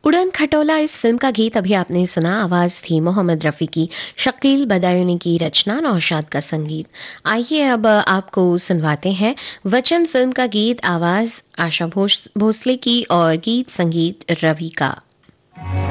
उड़न खटोला इस फिल्म का गीत अभी आपने सुना। आवाज़ थी मोहम्मद रफ़ी की, शकील बदायूनी की रचना, नौशाद का संगीत। आइए अब आपको सुनवाते हैं वचन फिल्म का गीत। आवाज़ आशा भोसले की और गीत संगीत रवि का।